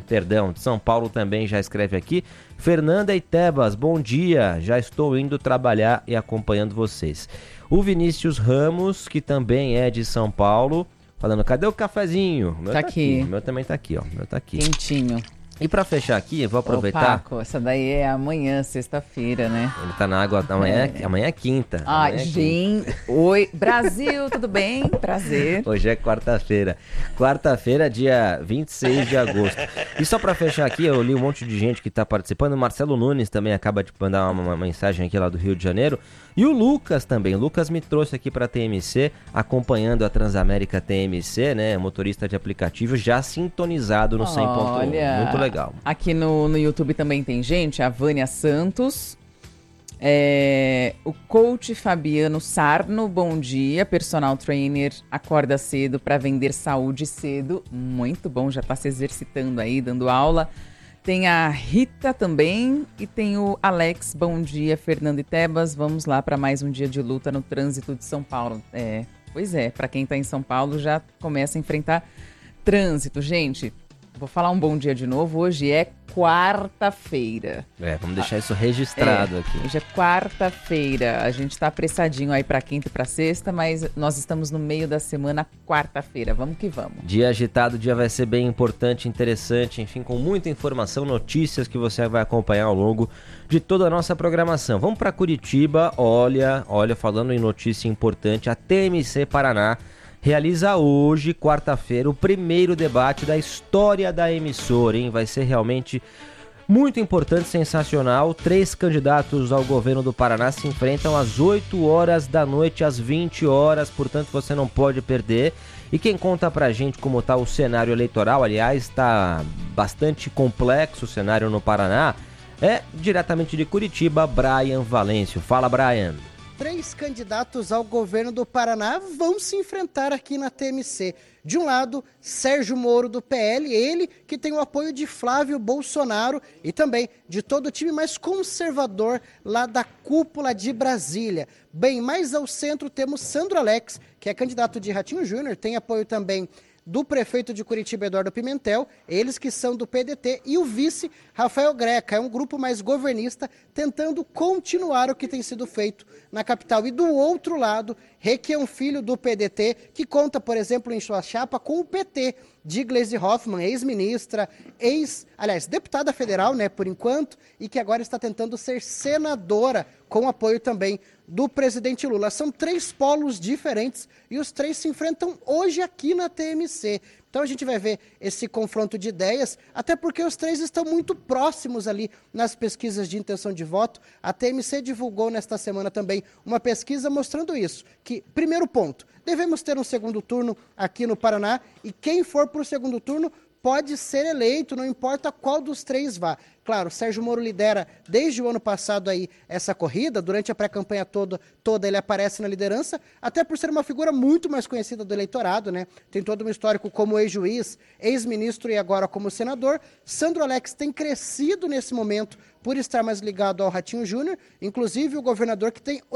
perdão, de São Paulo também já escreve aqui. Fernanda e Tebas, bom dia, já estou indo trabalhar e acompanhando vocês. O Vinícius Ramos, que também é de São Paulo, falando, cadê o cafezinho? O meu tá aqui. O meu também tá aqui, ó. O meu tá aqui. Quentinho. E pra fechar aqui, eu vou aproveitar... Paco, essa daí é amanhã, sexta-feira, né? Ele tá na água, amanhã é quinta. Ai, gente. Oi, Brasil, tudo bem? Prazer. Hoje é quarta-feira. Quarta-feira, dia 26 de agosto. E só pra fechar aqui, eu li um monte de gente que tá participando. O Marcelo Nunes também acaba de mandar uma mensagem aqui lá do Rio de Janeiro. E o Lucas também. O Lucas me trouxe aqui pra TMC, acompanhando a Transamérica TMC, né? Motorista de aplicativo, já sintonizado no 100.1. Muito legal. Aqui no YouTube também tem gente, a Vânia Santos, o coach Fabiano Sarno, bom dia, personal trainer, acorda cedo para vender saúde cedo, muito bom, já está se exercitando aí, dando aula. Tem a Rita também e tem o Alex, bom dia, Fernando e Tebas, vamos lá para mais um dia de luta no trânsito de São Paulo. Pois é, para quem está em São Paulo já começa a enfrentar trânsito, gente. Vou falar um bom dia de novo. Hoje é quarta-feira. Vamos deixar isso registrado aqui. Hoje é quarta-feira. A gente tá apressadinho aí pra quinta e pra sexta, mas nós estamos no meio da semana, quarta-feira. Vamos que vamos. Dia agitado, o dia vai ser bem importante, interessante, enfim, com muita informação, notícias que você vai acompanhar ao longo de toda a nossa programação. Vamos pra Curitiba. Olha, falando em notícia importante, a TMC Paraná realiza hoje, quarta-feira, o primeiro debate da história da emissora, hein? Vai ser realmente muito importante, sensacional. 3 candidatos ao governo do Paraná se enfrentam às 8 horas da noite, às 20 horas, portanto você não pode perder. E quem conta pra gente como tá o cenário eleitoral, aliás, tá bastante complexo o cenário no Paraná, é diretamente de Curitiba, Brian Valêncio. Fala, Brian. 3 candidatos ao governo do Paraná vão se enfrentar aqui na TMC. De um lado, Sérgio Moro, do PL, ele que tem o apoio de Flávio Bolsonaro e também de todo o time mais conservador lá da cúpula de Brasília. Bem, mais ao centro temos Sandro Alex, que é candidato de Ratinho Júnior, tem apoio também do prefeito de Curitiba, Eduardo Pimentel, eles que são do PDT, e o vice, Rafael Greca, é um grupo mais governista, tentando continuar o que tem sido feito na capital. E do outro lado, Requião Filho, do PDT, que conta, por exemplo, em sua chapa com o PT, de Gleisi Hoffmann, ex-ministra, deputada federal, né, por enquanto, e que agora está tentando ser senadora, com apoio também do presidente Lula. São 3 polos diferentes e os 3 se enfrentam hoje aqui na TMC. Então a gente vai ver esse confronto de ideias, até porque os 3 estão muito próximos ali nas pesquisas de intenção de voto. A TMC divulgou nesta semana também uma pesquisa mostrando isso, que, primeiro ponto, devemos ter um segundo turno aqui no Paraná e quem for para o segundo turno pode ser eleito, não importa qual dos 3 vá. Claro, Sérgio Moro lidera desde o ano passado aí essa corrida, durante a pré-campanha toda ele aparece na liderança, até por ser uma figura muito mais conhecida do eleitorado, né? Tem todo um histórico como ex-juiz, ex-ministro e agora como senador. Sandro Alex tem crescido nesse momento por estar mais ligado ao Ratinho Júnior, inclusive o governador que tem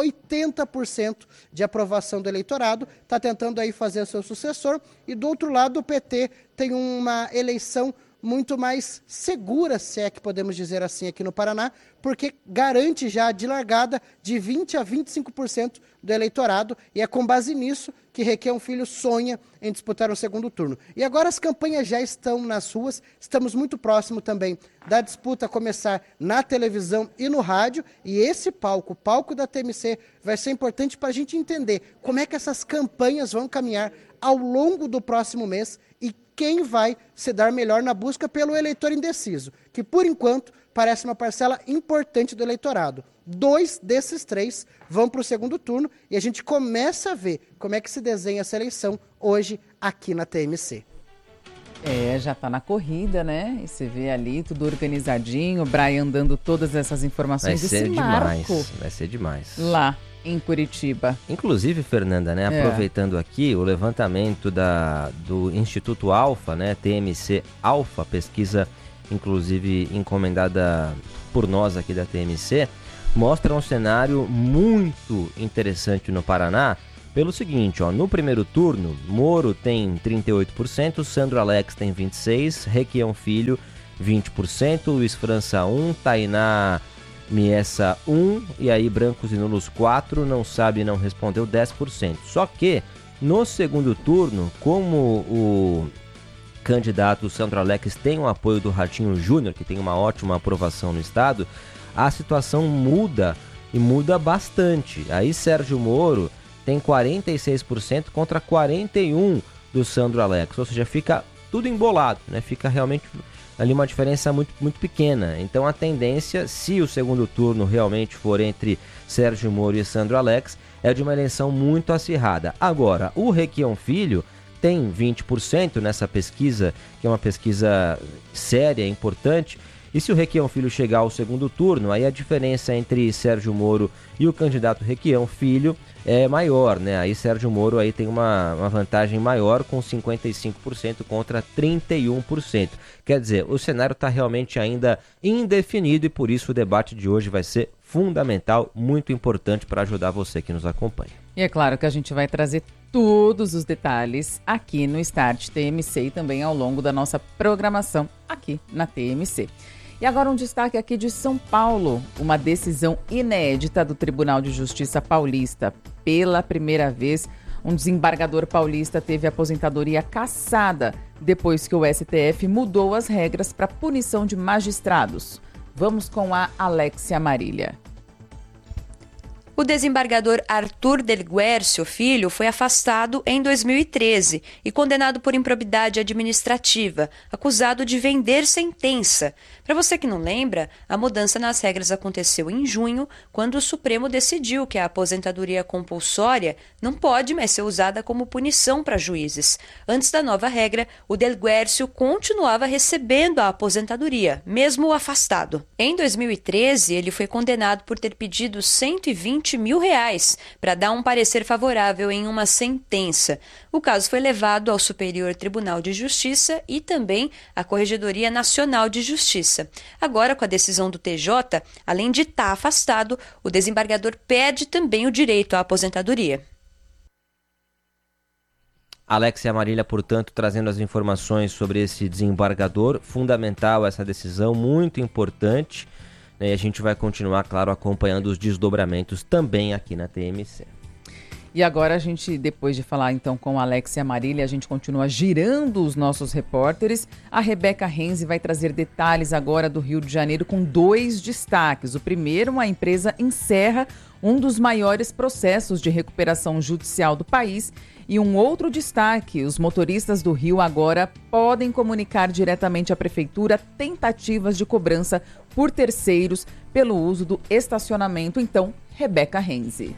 80% de aprovação do eleitorado, está tentando aí fazer seu sucessor, e do outro lado o PT tem uma eleição muito mais segura, se é que podemos dizer assim aqui no Paraná, porque garante já de largada de 20% a 25% do eleitorado, e é com base nisso que Requião Filho sonha em disputar o segundo turno. E agora as campanhas já estão nas ruas, estamos muito próximo também da disputa começar na televisão e no rádio, e esse palco, o palco da TMC, vai ser importante para a gente entender como é que essas campanhas vão caminhar ao longo do próximo mês e quem vai se dar melhor na busca pelo eleitor indeciso, que por enquanto parece uma parcela importante do eleitorado. 2 desses 3 vão para o segundo turno e a gente começa a ver como é que se desenha essa eleição hoje aqui na TMC. Já tá na corrida, né? E você vê ali tudo organizadinho, o Brian dando todas essas informações. Vai ser demais, vai ser demais. Lá em Curitiba. Inclusive, Fernanda, né, aproveitando aqui o levantamento do Instituto Alfa, né, TMC Alfa, pesquisa inclusive encomendada por nós aqui da TMC, mostra um cenário muito interessante no Paraná, pelo seguinte, no primeiro turno, Moro tem 38%, Sandro Alex tem 26%, Requião Filho 20%, Luiz França 1%, Tainá Miessa 1%, e aí brancos e nulos 4%, não sabe, não respondeu 10%. Só que no segundo turno, como o candidato Sandro Alex tem o apoio do Ratinho Júnior, que tem uma ótima aprovação no estado, a situação muda e muda bastante. Aí Sérgio Moro tem 46% contra 41% do Sandro Alex, ou seja, fica tudo embolado, né? Fica realmente ali uma diferença muito, muito pequena. Então a tendência, se o segundo turno realmente for entre Sérgio Moro e Sandro Alex, é de uma eleição muito acirrada. Agora, o Requião Filho tem 20% nessa pesquisa, que é uma pesquisa séria, importante, e se o Requião Filho chegar ao segundo turno, aí a diferença entre Sérgio Moro e o candidato Requião Filho é maior, né? Aí Sérgio Moro aí tem uma vantagem maior, com 55% contra 31%. Quer dizer, o cenário está realmente ainda indefinido e por isso o debate de hoje vai ser fundamental, muito importante para ajudar você que nos acompanha. E é claro que a gente vai trazer todos os detalhes aqui no Start TMC e também ao longo da nossa programação aqui na TMC. E agora um destaque aqui de São Paulo, uma decisão inédita do Tribunal de Justiça Paulista. Pela primeira vez, um desembargador paulista teve a aposentadoria cassada depois que o STF mudou as regras para punição de magistrados. Vamos com a Alexia Marília. O desembargador Arthur Del Guercio Filho foi afastado em 2013 e condenado por improbidade administrativa, acusado de vender sentença. Para você que não lembra, a mudança nas regras aconteceu em junho, quando o Supremo decidiu que a aposentadoria compulsória não pode mais ser usada como punição para juízes. Antes da nova regra, o Del Guercio continuava recebendo a aposentadoria, mesmo afastado. Em 2013, ele foi condenado por ter pedido R$120 mil para dar um parecer favorável em uma sentença. O caso foi levado ao Superior Tribunal de Justiça e também à Corregedoria Nacional de Justiça. Agora, com a decisão do TJ, além de estar afastado, o desembargador perde também o direito à aposentadoria. Alexia Marília, portanto, trazendo as informações sobre esse desembargador. Fundamental essa decisão, muito importante. E a gente vai continuar, claro, acompanhando os desdobramentos também aqui na TMC. E agora a gente, depois de falar então com a Alexia Marília, a gente continua girando os nossos repórteres. A Rebeca Renzi vai trazer detalhes agora do Rio de Janeiro com 2 destaques. O primeiro, a empresa encerra um dos maiores processos de recuperação judicial do país. E um outro destaque, os motoristas do Rio agora podem comunicar diretamente à Prefeitura tentativas de cobrança por terceiros pelo uso do estacionamento. Então, Rebeca Renzi.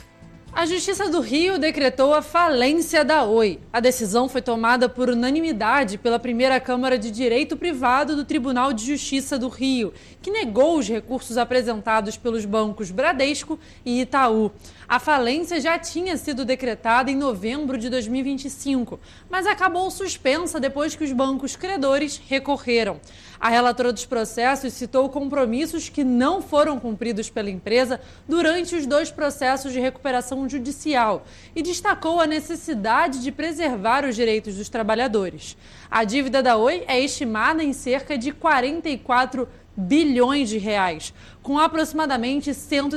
A Justiça do Rio decretou a falência da Oi. A decisão foi tomada por unanimidade pela primeira Câmara de Direito Privado do Tribunal de Justiça do Rio, que negou os recursos apresentados pelos bancos Bradesco e Itaú. A falência já tinha sido decretada em novembro de 2025, mas acabou suspensa depois que os bancos credores recorreram. A relatora dos processos citou compromissos que não foram cumpridos pela empresa durante os 2 processos de recuperação judicial e destacou a necessidade de preservar os direitos dos trabalhadores. A dívida da Oi é estimada em cerca de 44 bilhões de reais, com aproximadamente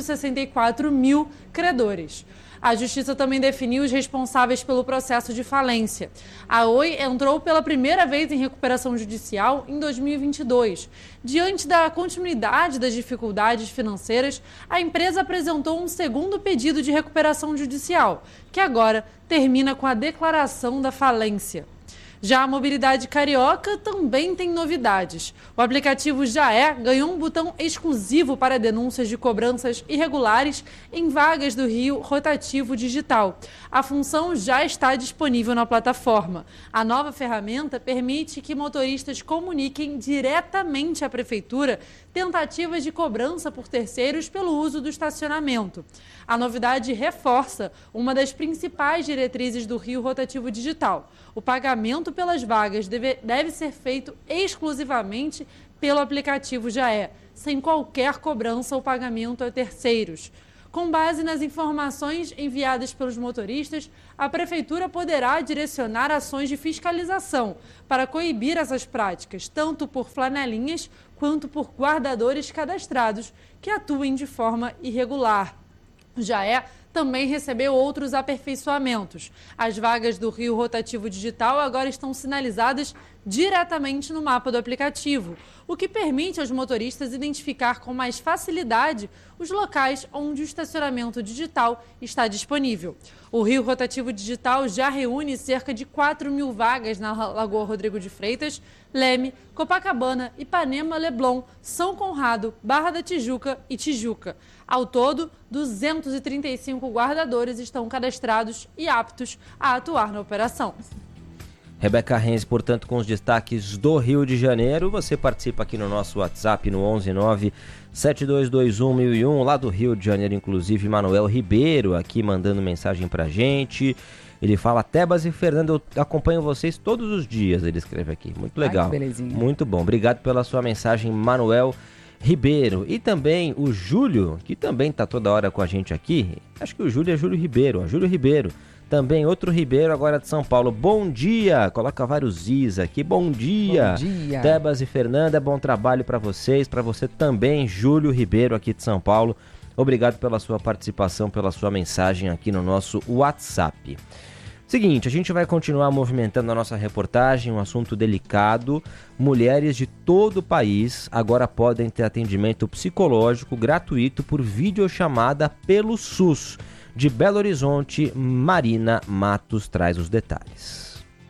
164 mil credores. A Justiça também definiu os responsáveis pelo processo de falência. A Oi entrou pela primeira vez em recuperação judicial em 2022. Diante da continuidade das dificuldades financeiras, a empresa apresentou um segundo pedido de recuperação judicial, que agora termina com a declaração da falência. Já a Mobilidade Carioca também tem novidades. O aplicativo Jaé ganhou um botão exclusivo para denúncias de cobranças irregulares em vagas do Rio Rotativo Digital. A função já está disponível na plataforma. A nova ferramenta permite que motoristas comuniquem diretamente à Prefeitura tentativas de cobrança por terceiros pelo uso do estacionamento. A novidade reforça uma das principais diretrizes do Rio Rotativo Digital. O pagamento pelas vagas deve ser feito exclusivamente pelo aplicativo Jaé, sem qualquer cobrança ou pagamento a terceiros. Com base nas informações enviadas pelos motoristas, a Prefeitura poderá direcionar ações de fiscalização para coibir essas práticas, tanto por flanelinhas quanto por guardadores cadastrados que atuem de forma irregular. Já também recebeu outros aperfeiçoamentos. As vagas do Rio Rotativo Digital agora estão sinalizadas diretamente no mapa do aplicativo, o que permite aos motoristas identificar com mais facilidade os locais onde o estacionamento digital está disponível. O Rio Rotativo Digital já reúne cerca de 4.000 vagas na Lagoa Rodrigo de Freitas, Leme, Copacabana, Ipanema, Leblon, São Conrado, Barra da Tijuca e Tijuca. Ao todo, 235 guardadores estão cadastrados e aptos a atuar na operação. Rebeca Renz, portanto, com os destaques do Rio de Janeiro. Você participa aqui no nosso WhatsApp no 119-7221-1001, lá do Rio de Janeiro, inclusive Manuel Ribeiro aqui mandando mensagem pra gente. Ele fala: Tebas e Fernando, eu acompanho vocês todos os dias, ele escreve aqui. Muito legal. Ai, que belezinha. Muito bom. Obrigado pela sua mensagem, Manuel Ribeiro. E também o Júlio, que também tá toda hora com a gente aqui. Acho que o Júlio é Júlio Ribeiro, ó, Júlio Ribeiro. Também outro Ribeiro, agora de São Paulo. Bom dia! Coloca vários is aqui. Bom dia! Bom dia! Tebas e Fernanda, bom trabalho para vocês. Para você também, Júlio Ribeiro, aqui de São Paulo. Obrigado pela sua participação, pela sua mensagem aqui no nosso WhatsApp. Seguinte, a gente vai continuar movimentando a nossa reportagem, um assunto delicado. Mulheres de todo o país agora podem ter atendimento psicológico gratuito por videochamada pelo SUS. De Belo Horizonte, Marina Matos traz os detalhes.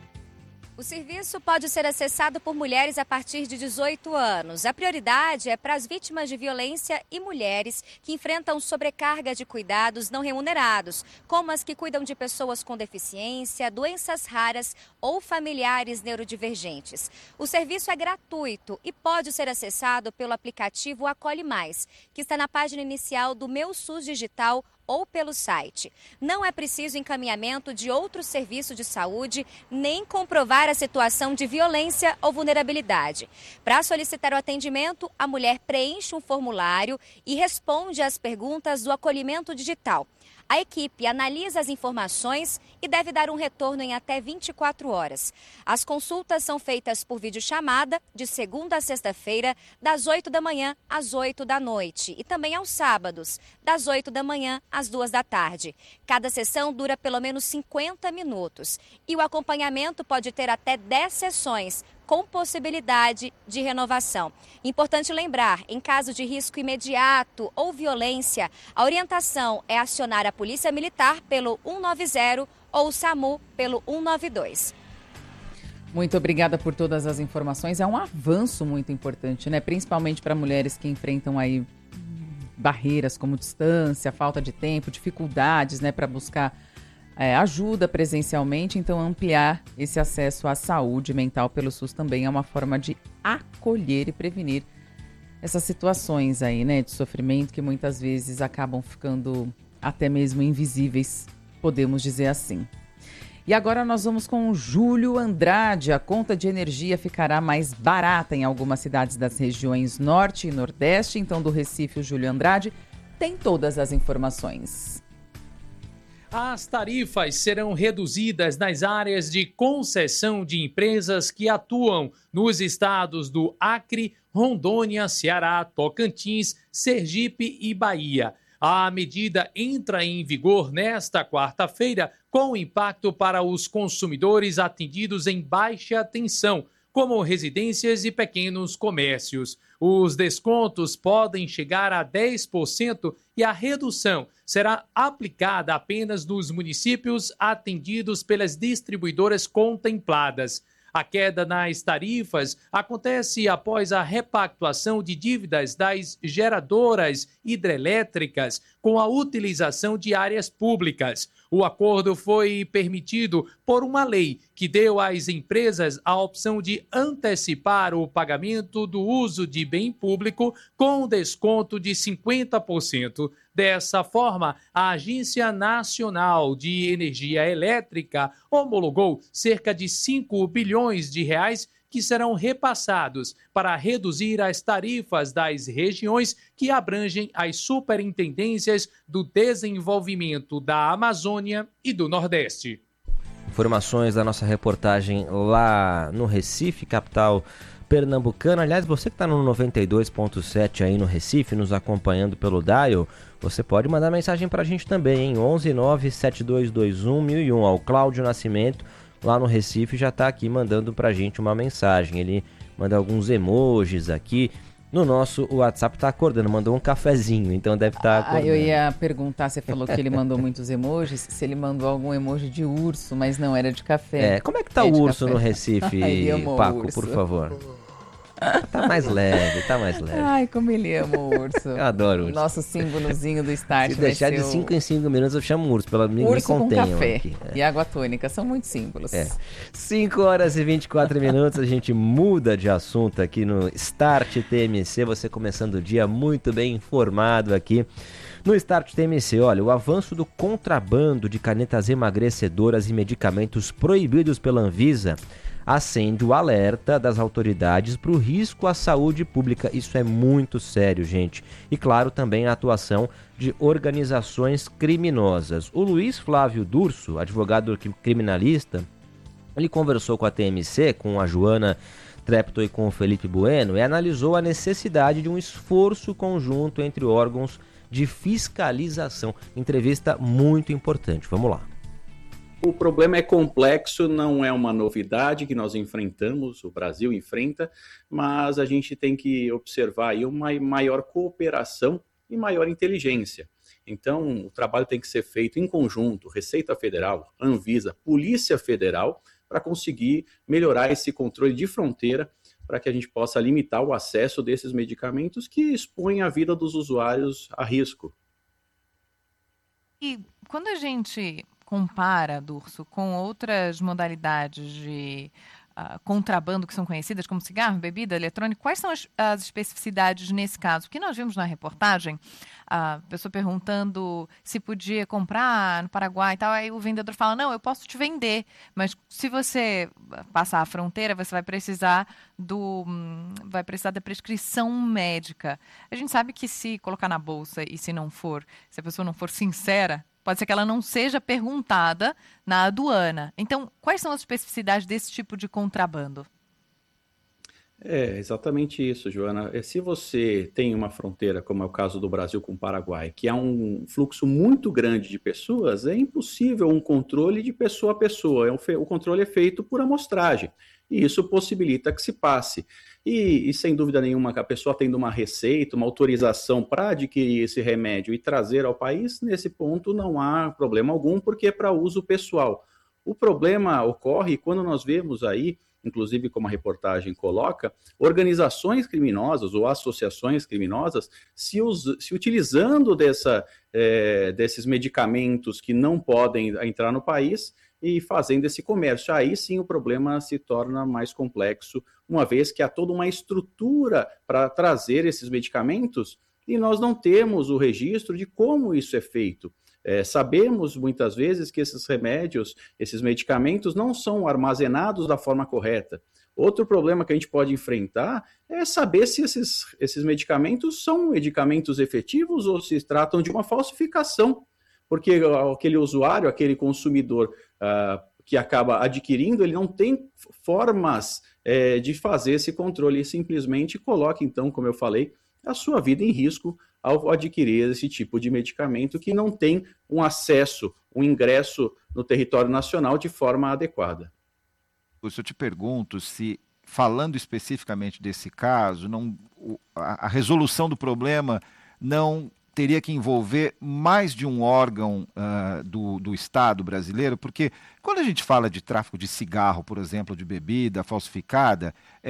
O serviço pode ser acessado por mulheres a partir de 18 anos. A prioridade é para as vítimas de violência e mulheres que enfrentam sobrecarga de cuidados não remunerados, como as que cuidam de pessoas com deficiência, doenças raras ou familiares neurodivergentes. O serviço é gratuito e pode ser acessado pelo aplicativo Acolhe Mais, que está na página inicial do Meu SUS Digital ou pelo site. Não é preciso encaminhamento de outro serviço de saúde, nem comprovar a situação de violência ou vulnerabilidade. Para solicitar o atendimento, a mulher preenche um formulário e responde às perguntas do acolhimento digital. A equipe analisa as informações e deve dar um retorno em até 24 horas. As consultas são feitas por videochamada de segunda a sexta-feira, das 8 da manhã às 8 da noite e também aos sábados, das 8 da manhã às 2 da tarde. Cada sessão dura pelo menos 50 minutos e o acompanhamento pode ter até 10 sessões, com possibilidade de renovação. Importante lembrar, em caso de risco imediato ou violência, a orientação é acionar a Polícia Militar pelo 190 ou o SAMU pelo 192. Muito obrigada por todas as informações. É um avanço muito importante, né? Principalmente para mulheres que enfrentam aí barreiras como distância, falta de tempo, dificuldades, né, para buscar ajuda presencialmente. Então, ampliar esse acesso à saúde mental pelo SUS também é uma forma de acolher e prevenir essas situações aí, né, de sofrimento que muitas vezes acabam ficando até mesmo invisíveis, podemos dizer assim. E agora nós vamos com o Júlio Andrade. A conta de energia ficará mais barata em algumas cidades das regiões Norte e Nordeste. Então, do Recife, o Júlio Andrade tem todas as informações. As tarifas serão reduzidas nas áreas de concessão de empresas que atuam nos estados do Acre, Rondônia, Ceará, Tocantins, Sergipe e Bahia. A medida entra em vigor nesta quarta-feira com impacto para os consumidores atendidos em baixa tensão, como residências e pequenos comércios. Os descontos podem chegar a 10% e a redução será aplicada apenas nos municípios atendidos pelas distribuidoras contempladas. A queda nas tarifas acontece após a repactuação de dívidas das geradoras hidrelétricas com a utilização de áreas públicas. O acordo foi permitido por uma lei que deu às empresas a opção de antecipar o pagamento do uso de bem público com desconto de 50%. Dessa forma, a Agência Nacional de Energia Elétrica homologou cerca de 5 bilhões de reais que serão repassados para reduzir as tarifas das regiões que abrangem as superintendências do desenvolvimento da Amazônia e do Nordeste. Informações da nossa reportagem lá no Recife, capital pernambucana. Aliás, você que está no 92.7 aí no Recife, nos acompanhando pelo dial, você pode mandar mensagem para a gente também, hein? 11972211001. O Cláudio Nascimento, lá no Recife, já está aqui mandando para a gente uma mensagem. Ele manda alguns emojis aqui. No nosso WhatsApp tá acordando, mandou um cafezinho, então deve estar acordando. Eu ia perguntar, você falou que ele mandou muitos emojis, se ele mandou algum emoji de urso, mas não era de café. Como é que tá o urso no Recife, Paco, por favor? Tá mais leve. Ai, como ele ama o urso. Eu adoro o urso. Nosso símbolozinho do Start. Se deixar de 5 em 5 minutos, eu chamo urso, me com café aqui. E água tônica, são muitos símbolos. 5 horas e 24 minutos, a gente muda de assunto aqui no Start TMC, você começando o dia muito bem informado aqui. No Start TMC, olha, o avanço do contrabando de canetas emagrecedoras e medicamentos proibidos pela Anvisa acende o alerta das autoridades para o risco à saúde pública. Isso é muito sério, gente. E, claro, também a atuação de organizações criminosas. O Luiz Flávio Durso, advogado criminalista, ele conversou com a TMC, com a Joana Treptow e com o Felipe Bueno, e analisou a necessidade de um esforço conjunto entre órgãos de fiscalização. Entrevista muito importante. Vamos lá. O problema é complexo, não é uma novidade que nós enfrentamos, o Brasil enfrenta, mas a gente tem que observar aí uma maior cooperação e maior inteligência. Então, o trabalho tem que ser feito em conjunto, Receita Federal, Anvisa, Polícia Federal, para conseguir melhorar esse controle de fronteira, para que a gente possa limitar o acesso desses medicamentos que expõem a vida dos usuários a risco. E quando a gente compara, Durso, com outras modalidades de contrabando que são conhecidas como cigarro, bebida, eletrônica, quais são as especificidades nesse caso? Porque nós vimos na reportagem a pessoa perguntando se podia comprar no Paraguai e tal, aí o vendedor fala, não, eu posso te vender, mas se você passar a fronteira, você vai precisar da prescrição médica. A gente sabe que se colocar na bolsa e se a pessoa não for sincera, pode ser que ela não seja perguntada na aduana. Então, quais são as especificidades desse tipo de contrabando? É exatamente isso, Joana. Se você tem uma fronteira, como é o caso do Brasil com o Paraguai, que há um fluxo muito grande de pessoas, é impossível um controle de pessoa a pessoa. O controle é feito por amostragem. E isso possibilita que se passe. E sem dúvida nenhuma, que a pessoa tendo uma receita, uma autorização para adquirir esse remédio e trazer ao país, nesse ponto não há problema algum, porque é para uso pessoal. O problema ocorre quando nós vemos aí, inclusive como a reportagem coloca, organizações criminosas ou associações criminosas se utilizando desses medicamentos que não podem entrar no país e fazendo esse comércio. Aí sim o problema se torna mais complexo, uma vez que há toda uma estrutura para trazer esses medicamentos e nós não temos o registro de como isso é feito. Sabemos muitas vezes que esses remédios, esses medicamentos não são armazenados da forma correta. Outro problema que a gente pode enfrentar é saber se esses medicamentos são medicamentos efetivos ou se tratam de uma falsificação. Porque aquele usuário, aquele consumidor que acaba adquirindo, ele não tem formas de fazer esse controle e simplesmente coloca, então, como eu falei, a sua vida em risco ao adquirir esse tipo de medicamento que não tem um acesso, um ingresso no território nacional de forma adequada. Eu te pergunto se, falando especificamente desse caso, a resolução do problema não teria que envolver mais de um órgão do Estado brasileiro, porque quando a gente fala de tráfico de cigarro, por exemplo, de bebida falsificada,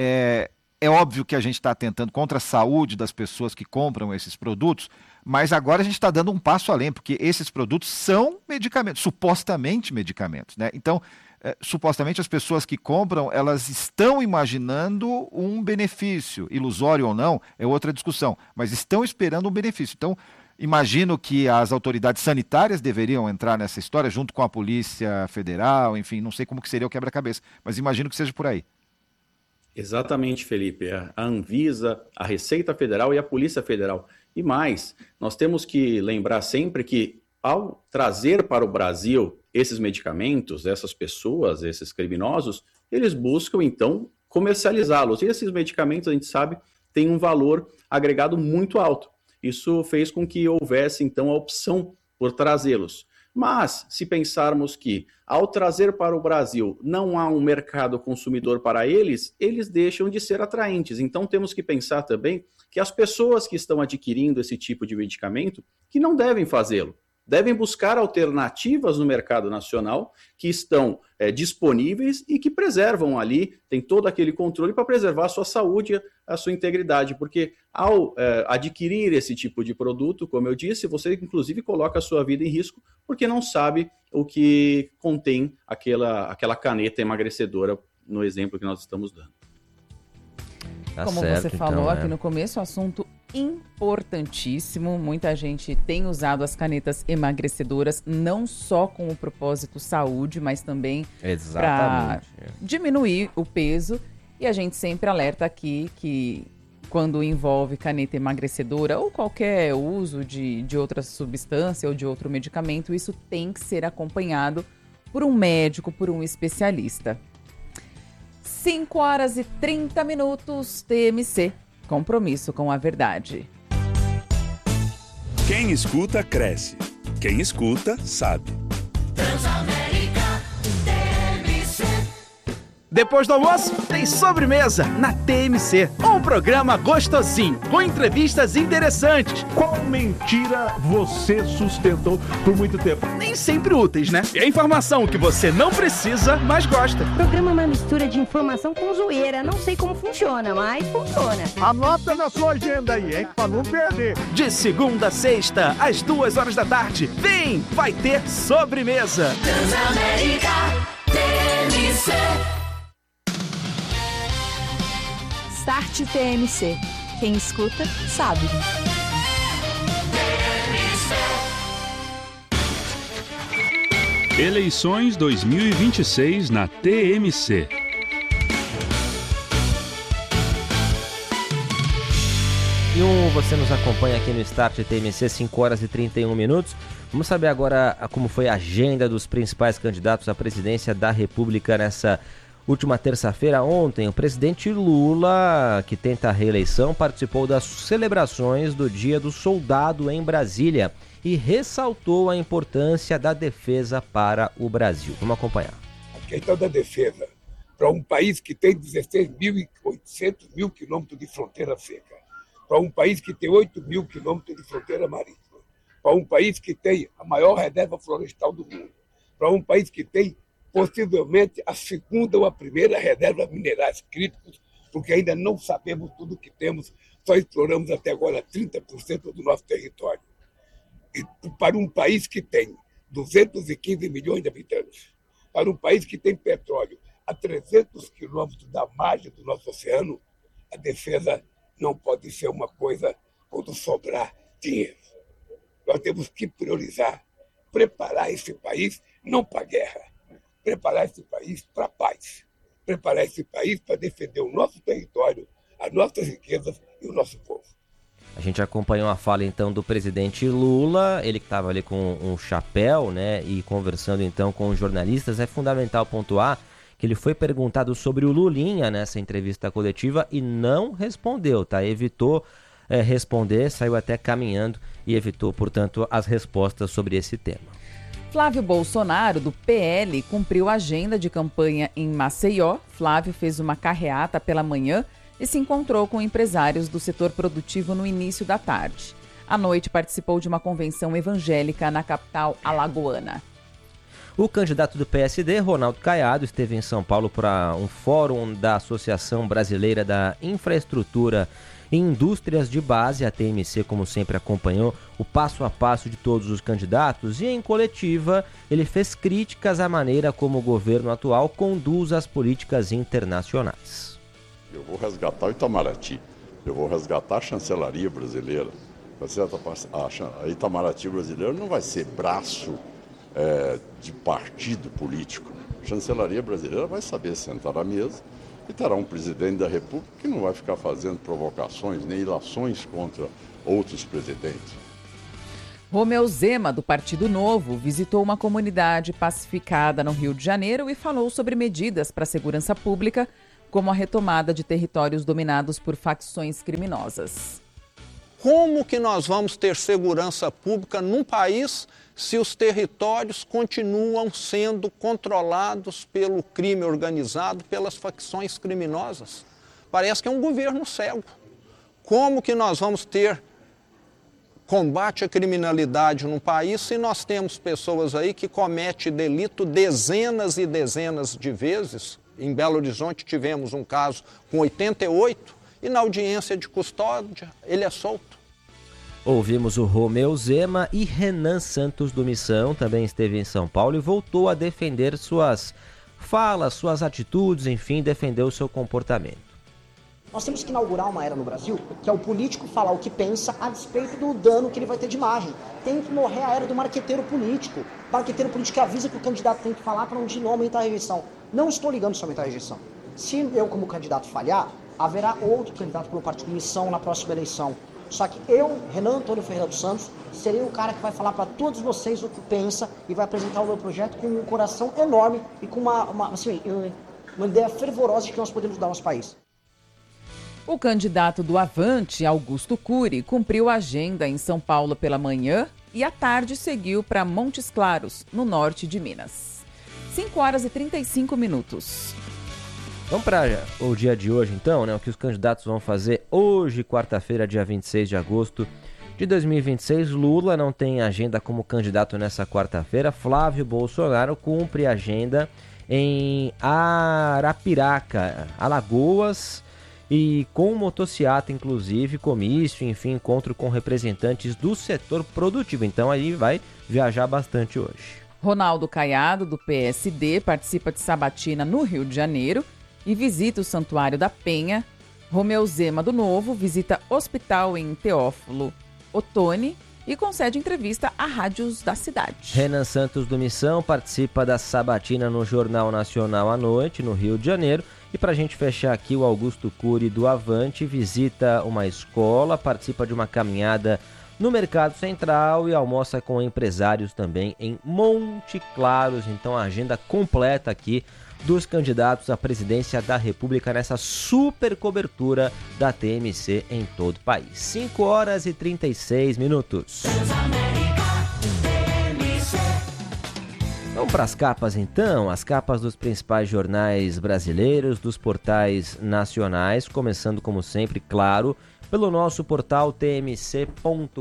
é óbvio que a gente está atentando contra a saúde das pessoas que compram esses produtos, mas agora a gente está dando um passo além, porque esses produtos são medicamentos, supostamente medicamentos, né? Então, supostamente as pessoas que compram, elas estão imaginando um benefício, ilusório ou não, é outra discussão, mas estão esperando um benefício. Então, imagino que as autoridades sanitárias deveriam entrar nessa história, junto com a Polícia Federal, enfim, não sei como que seria o quebra-cabeça, mas imagino que seja por aí. Exatamente, Felipe. A Anvisa, a Receita Federal e a Polícia Federal. E mais, nós temos que lembrar sempre que, ao trazer para o Brasil esses medicamentos, essas pessoas, esses criminosos, eles buscam, então, comercializá-los. E esses medicamentos, a gente sabe, têm um valor agregado muito alto. Isso fez com que houvesse, então, a opção por trazê-los. Mas, se pensarmos que, ao trazer para o Brasil, não há um mercado consumidor para eles, eles deixam de ser atraentes. Então, temos que pensar também que as pessoas que estão adquirindo esse tipo de medicamento, que não devem fazê-lo, devem buscar alternativas no mercado nacional que estão disponíveis e que preservam ali, tem todo aquele controle para preservar a sua saúde, a sua integridade, porque ao adquirir esse tipo de produto, como eu disse, você inclusive coloca a sua vida em risco, porque não sabe o que contém aquela caneta emagrecedora, no exemplo que nós estamos dando. Como você falou aqui no começo, assunto importantíssimo. Muita gente tem usado as canetas emagrecedoras não só com o propósito saúde, mas também para diminuir o peso. E a gente sempre alerta aqui que quando envolve caneta emagrecedora ou qualquer uso de outra substância ou de outro medicamento, isso tem que ser acompanhado por um médico, por um especialista. 5h30, TMC. Compromisso com a verdade. Quem escuta, cresce. Quem escuta, sabe. Transamérica TMC. Depois do almoço, tem sobremesa na TMC. Um programa gostosinho, com entrevistas interessantes. Qual mentira você sustentou por muito tempo? Nem sempre úteis, né? E a informação que você não precisa, mas gosta. O programa é uma mistura de informação com zoeira. Não sei como funciona, mas funciona. Anota na sua agenda aí, hein? Pra não perder. De segunda a sexta, às 14h. Vem, vai ter sobremesa. Transamérica TMC. Start TMC. Quem escuta, sabe. Eleições 2026 na TMC. E você nos acompanha aqui no Start TMC, 5h31. Vamos saber agora como foi a agenda dos principais candidatos à presidência da República nessa última terça-feira. Ontem, o presidente Lula, que tenta a reeleição, participou das celebrações do Dia do Soldado em Brasília e ressaltou a importância da defesa para o Brasil. Vamos acompanhar. A questão da defesa para um país que tem 16.800 quilômetros de fronteira seca, para um país que tem 8.000 quilômetros de fronteira marítima, para um país que tem a maior reserva florestal do mundo, para um país que tem possivelmente a segunda ou a primeira reserva minerais críticos, porque ainda não sabemos tudo o que temos, só exploramos até agora 30% do nosso território. E para um país que tem 215 milhões de habitantes, para um país que tem petróleo a 300 quilômetros da margem do nosso oceano, a defesa não pode ser uma coisa quando sobrar dinheiro. Nós temos que priorizar, preparar esse país não para a guerra, preparar esse país para a paz, preparar esse país para defender o nosso território, as nossas riquezas e o nosso povo. A gente acompanhou a fala então do presidente Lula, ele que estava ali com um chapéu, né, e conversando então com os jornalistas. É fundamental pontuar que ele foi perguntado sobre o Lulinha nessa entrevista coletiva e não respondeu, tá? Evitou responder, saiu até caminhando e evitou, portanto, as respostas sobre esse tema. Flávio Bolsonaro, do PL, cumpriu a agenda de campanha em Maceió. Flávio fez uma carreata pela manhã e se encontrou com empresários do setor produtivo no início da tarde. À noite, participou de uma convenção evangélica na capital alagoana. O candidato do PSD, Ronaldo Caiado, esteve em São Paulo para um fórum da Associação Brasileira da Infraestrutura e Indústrias de Base. A TMC, como sempre, acompanhou o passo a passo de todos os candidatos e, em coletiva, ele fez críticas à maneira como o governo atual conduz as políticas internacionais. Eu vou resgatar o Itamaraty, eu vou resgatar a chancelaria brasileira. A Itamaraty brasileira não vai ser braço de partido político. A chancelaria brasileira vai saber sentar à mesa E terá um presidente da República que não vai ficar fazendo provocações nem ilações contra outros presidentes. Romeu Zema, do Partido Novo, visitou uma comunidade pacificada no Rio de Janeiro e falou sobre medidas para a segurança pública, como a retomada de territórios dominados por facções criminosas. Como que nós vamos ter segurança pública num país se os territórios continuam sendo controlados pelo crime organizado, pelas facções criminosas? Parece que é um governo cego. Como que nós vamos ter combate à criminalidade num país se nós temos pessoas aí que cometem delito dezenas e dezenas de vezes? Em Belo Horizonte tivemos um caso com 88 e na audiência de custódia ele é solto. Ouvimos o Romeu Zema e Renan Santos do Missão, também esteve em São Paulo e voltou a defender suas falas, suas atitudes, enfim, defendeu o seu comportamento. Nós temos que inaugurar uma era no Brasil que é o político falar o que pensa a despeito do dano que ele vai ter de imagem. Tem que morrer a era do marqueteiro político. O marqueteiro político que avisa que o candidato tem que falar para não aumentar a rejeição. Não estou ligando se aumentar a rejeição. Se eu, como candidato, falhar, haverá outro candidato pelo Partido Missão na próxima eleição. Só que eu, Renan Antônio Ferreira dos Santos, serei o cara que vai falar para todos vocês o que pensa e vai apresentar o meu projeto com um coração enorme e com uma ideia fervorosa de que nós podemos dar ao nosso país. O candidato do Avante, Augusto Cury, cumpriu a agenda em São Paulo pela manhã e à tarde seguiu para Montes Claros, no norte de Minas. 5 horas e 35 minutos. Vamos para o dia de hoje, então, né? O que os candidatos vão fazer hoje, quarta-feira, dia 26 de agosto de 2026. Lula não tem agenda como candidato nessa quarta-feira. Flávio Bolsonaro cumpre agenda em Arapiraca, Alagoas, e com motociata, inclusive, comício, enfim, encontro com representantes do setor produtivo. Então, aí vai viajar bastante hoje. Ronaldo Caiado, do PSD, participa de sabatina no Rio de Janeiro e visita o Santuário da Penha. Romeu Zema, do Novo, visita hospital em Teófilo Otoni e concede entrevista a rádios da cidade. Renan Santos do Missão participa da sabatina no Jornal Nacional à noite, no Rio de Janeiro. E para a gente fechar aqui, o Augusto Cury do Avante visita uma escola, participa de uma caminhada no Mercado Central e almoça com empresários também em Monte Claros. Então, a agenda completa aqui dos candidatos à presidência da República nessa super cobertura da TMC em todo o país. 5 horas e 36 minutos. Vamos para as capas então, as capas dos principais jornais brasileiros, dos portais nacionais, começando como sempre, claro, pelo nosso portal tmc.com.br.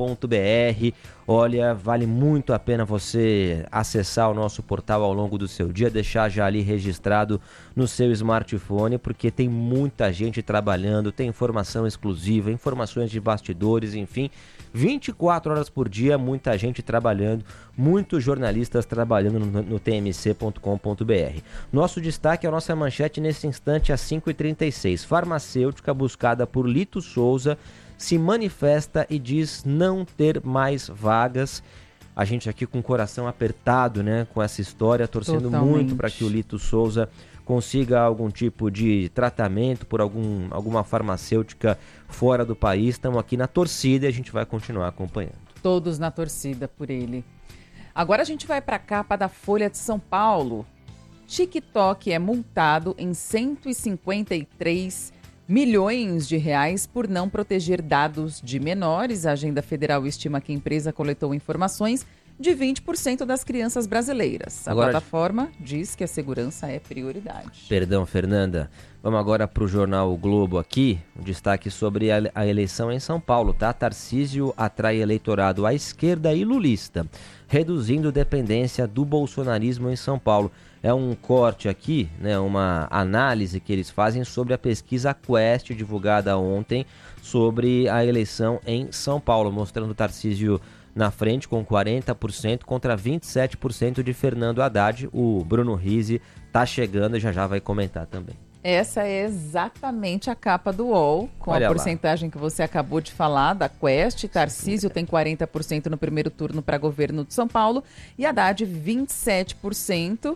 Olha, vale muito a pena você acessar o nosso portal ao longo do seu dia, deixar já ali registrado no seu smartphone, porque tem muita gente trabalhando, tem informação exclusiva, informações de bastidores, enfim, 24 horas por dia, muita gente trabalhando, muitos jornalistas trabalhando no tmc.com.br. Nosso destaque é a nossa manchete nesse instante às 5h36. Farmacêutica buscada por Lito Souza se manifesta e diz não ter mais vagas. A gente aqui com o coração apertado, né, com essa história, torcendo muito para que o Lito Souza consiga algum tipo de tratamento por alguma farmacêutica fora do país. Estamos aqui na torcida e a gente vai continuar acompanhando. Todos na torcida por ele. Agora a gente vai para a capa da Folha de São Paulo. TikTok é multado em 153 milhões de reais por não proteger dados de menores. A Agenda Federal estima que a empresa coletou informações de 20% das crianças brasileiras. A plataforma diz que a segurança é prioridade. Perdão, Fernanda. Vamos agora para o jornal O Globo aqui. Um destaque sobre a eleição em São Paulo, tá? Tarcísio atrai eleitorado à esquerda e lulista, reduzindo dependência do bolsonarismo em São Paulo. É um corte aqui, né, uma análise que eles fazem sobre a pesquisa Quest, divulgada ontem, sobre a eleição em São Paulo, mostrando Tarcísio na frente com 40% contra 27% de Fernando Haddad. O Bruno Rizzi tá chegando e já vai comentar também. Essa é exatamente a capa do UOL, com a porcentagem que você acabou de falar, da Quest. Tarcísio tem 40% no primeiro turno para governo de São Paulo e Haddad 27%.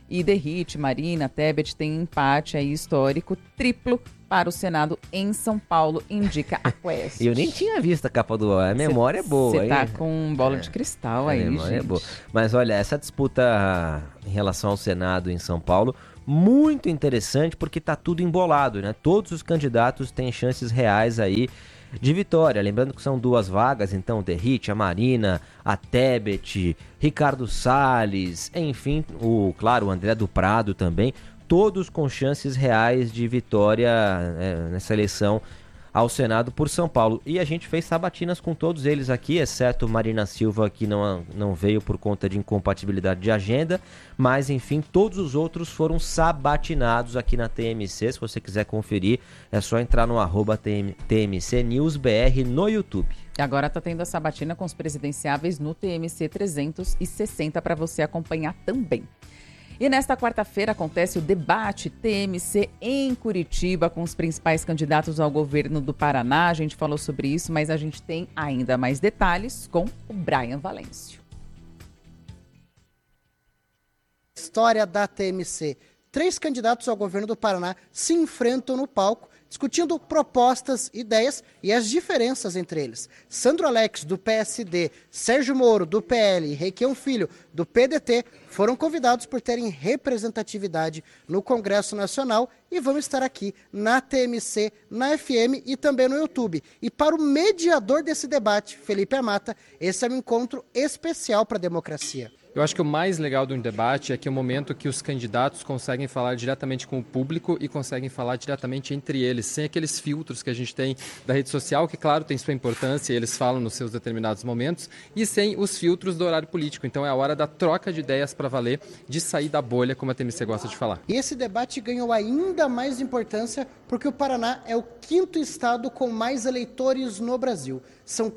E Derrite, Marina, Tebet tem empate aí histórico triplo para o Senado em São Paulo, indica a Quest. Eu nem tinha visto a capa do UOL, a memória é boa. Você tá com bola de cristal aí, a memória gente. É boa. Mas olha, essa disputa em relação ao Senado em São Paulo, muito interessante porque tá tudo embolado, né? Todos os candidatos têm chances reais aí de vitória. Lembrando que são 2 vagas, então Derrite, a Marina, a Tebet, Ricardo Salles, enfim, o André do Prado também, todos com chances reais de vitória nessa eleição ao Senado por São Paulo. E a gente fez sabatinas com todos eles aqui, exceto Marina Silva, que não veio por conta de incompatibilidade de agenda, mas enfim, todos os outros foram sabatinados aqui na TMC. Se você quiser conferir, é só entrar no @TMCNewsBR no YouTube. Agora tá tendo a sabatina com os presidenciáveis no TMC 360 para você acompanhar também. E nesta quarta-feira acontece o debate TMC em Curitiba com os principais candidatos ao governo do Paraná. A gente falou sobre isso, mas a gente tem ainda mais detalhes com o Brian Valêncio. História da TMC. 3 candidatos ao governo do Paraná se enfrentam no palco, discutindo propostas, ideias e as diferenças entre eles. Sandro Alex, do PSD, Sérgio Moro, do PL e Requião Filho, do PDT, foram convidados por terem representatividade no Congresso Nacional e vão estar aqui na TMC, na FM e também no YouTube. E para o mediador desse debate, Felipe Amata, esse é um encontro especial para a democracia. Eu acho que o mais legal do debate é que é o momento que os candidatos conseguem falar diretamente com o público e conseguem falar diretamente entre eles, sem aqueles filtros que a gente tem da rede social, que claro tem sua importância e eles falam nos seus determinados momentos, e sem os filtros do horário político. Então é a hora da troca de ideias para valer, de sair da bolha, como a TMC gosta de falar. E esse debate ganhou ainda mais importância porque o Paraná é o 5º estado com mais eleitores no Brasil. São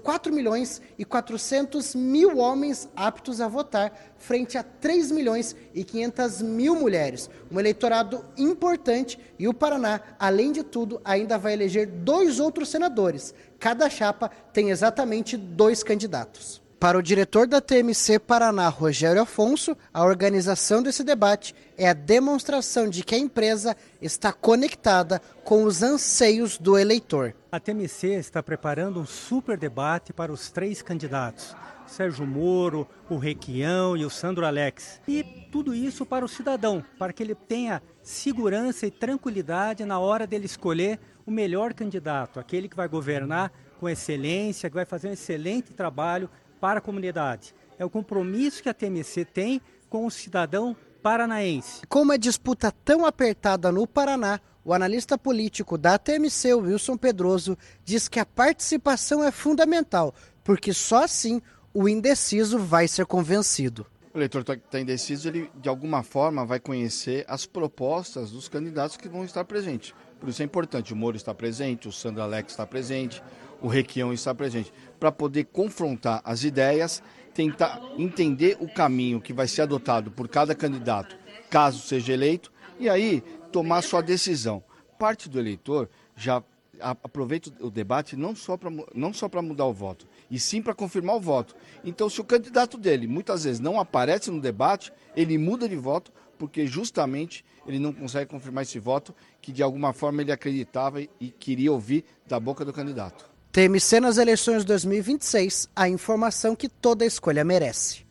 4.400.000 homens aptos a votar, frente a 3.500.000 mulheres. Um eleitorado importante e o Paraná, além de tudo, ainda vai eleger 2 outros senadores. Cada chapa tem exatamente 2 candidatos. Para o diretor da TMC Paraná, Rogério Afonso, a organização desse debate é a demonstração de que a empresa está conectada com os anseios do eleitor. A TMC está preparando um super debate para os 3 candidatos, Sérgio Moro, o Requião e o Sandro Alex. E tudo isso para o cidadão, para que ele tenha segurança e tranquilidade na hora dele escolher o melhor candidato, aquele que vai governar com excelência, que vai fazer um excelente trabalho para a comunidade. É o compromisso que a TMC tem com o cidadão paranaense. Com uma disputa tão apertada no Paraná, o analista político da TMC, Wilson Pedroso, diz que a participação é fundamental, porque só assim o indeciso vai ser convencido. O eleitor que está indeciso, ele de alguma forma vai conhecer as propostas dos candidatos que vão estar presentes. Por isso é importante, o Moro está presente, o Sandro Alex está presente, o Requião está presente, para poder confrontar as ideias, tentar entender o caminho que vai ser adotado por cada candidato, caso seja eleito, e aí tomar sua decisão. Parte do eleitor já aproveita o debate não só para mudar o voto, e sim para confirmar o voto. Então, se o candidato dele muitas vezes não aparece no debate, ele muda de voto, porque justamente ele não consegue confirmar esse voto que de alguma forma ele acreditava e queria ouvir da boca do candidato. TMC nas eleições 2026, a informação que toda escolha merece.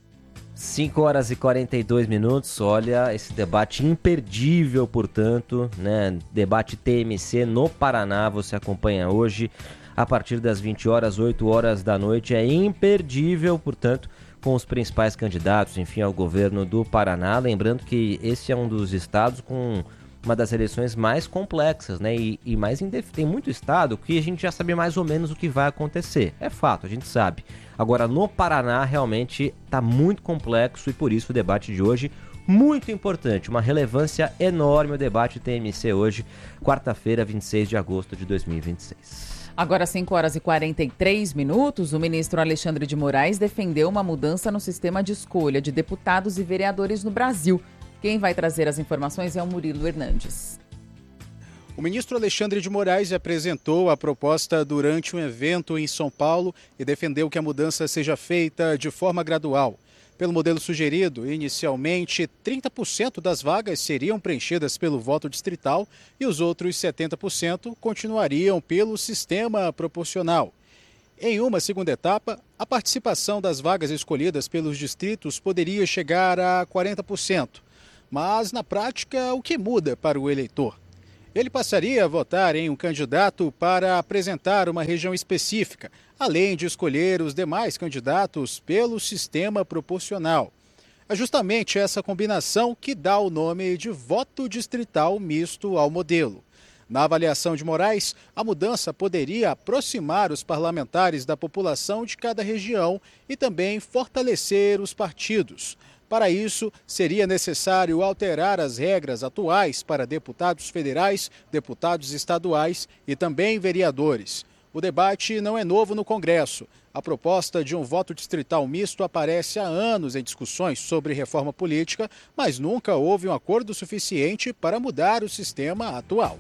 5h42, olha, esse debate imperdível, portanto, né? Debate TMC no Paraná, você acompanha hoje a partir das 20 horas, 8 horas da noite, é imperdível, portanto, com os principais candidatos, enfim, ao governo do Paraná. Lembrando que esse é um dos estados com uma das eleições mais complexas, né? E mais tem muito estado que a gente já sabe mais ou menos o que vai acontecer. É fato, a gente sabe. Agora, no Paraná, realmente está muito complexo e por isso o debate de hoje muito importante. Uma relevância enorme o debate TMC hoje, quarta-feira, 26 de agosto de 2026. Agora, 5h43, o ministro Alexandre de Moraes defendeu uma mudança no sistema de escolha de deputados e vereadores no Brasil. Quem vai trazer as informações é o Murilo Hernandes. O ministro Alexandre de Moraes apresentou a proposta durante um evento em São Paulo e defendeu que a mudança seja feita de forma gradual. Pelo modelo sugerido, inicialmente 30% das vagas seriam preenchidas pelo voto distrital e os outros 70% continuariam pelo sistema proporcional. Em uma segunda etapa, a participação das vagas escolhidas pelos distritos poderia chegar a 40%. Mas, na prática, o que muda para o eleitor? Ele passaria a votar em um candidato para apresentar uma região específica, além de escolher os demais candidatos pelo sistema proporcional. É justamente essa combinação que dá o nome de voto distrital misto ao modelo. Na avaliação de Moraes, a mudança poderia aproximar os parlamentares da população de cada região e também fortalecer os partidos. Para isso, seria necessário alterar as regras atuais para deputados federais, deputados estaduais e também vereadores. O debate não é novo no Congresso. A proposta de um voto distrital misto aparece há anos em discussões sobre reforma política, mas nunca houve um acordo suficiente para mudar o sistema atual.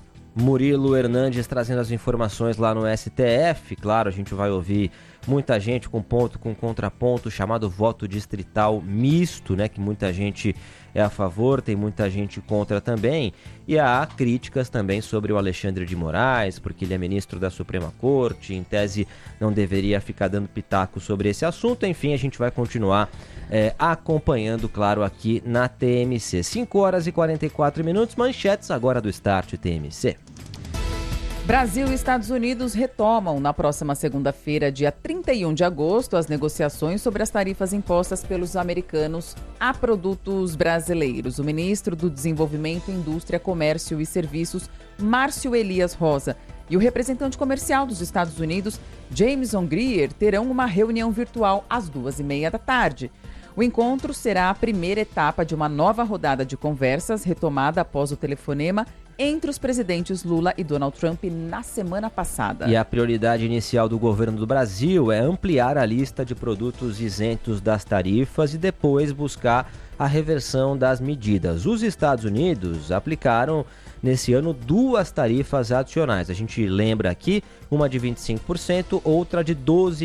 Murilo Hernandes trazendo as informações lá no STF. Claro, a gente vai ouvir muita gente com ponto, com contraponto, chamado voto distrital misto, né? Que muita gente é a favor, tem muita gente contra também. E há críticas também sobre o Alexandre de Moraes, porque ele é ministro da Suprema Corte, em tese não deveria ficar dando pitaco sobre esse assunto. Enfim, a gente vai continuar acompanhando, claro, aqui na TMC. 5 horas e 44 minutos, manchetes agora do Start TMC. Brasil e Estados Unidos retomam na próxima segunda-feira, dia 31 de agosto, as negociações sobre as tarifas impostas pelos americanos a produtos brasileiros. O ministro do Desenvolvimento, Indústria, Comércio e Serviços, Márcio Elias Rosa, e o representante comercial dos Estados Unidos, Jameson Greer, terão uma reunião virtual às 2h30 da tarde. O encontro será a primeira etapa de uma nova rodada de conversas retomada após o telefonema entre os presidentes Lula e Donald Trump na semana passada. E a prioridade inicial do governo do Brasil é ampliar a lista de produtos isentos das tarifas e depois buscar a reversão das medidas. Os Estados Unidos aplicaram nesse ano 2 tarifas adicionais. A gente lembra aqui, uma de 25%, outra de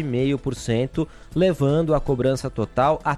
12,5%, levando a cobrança total a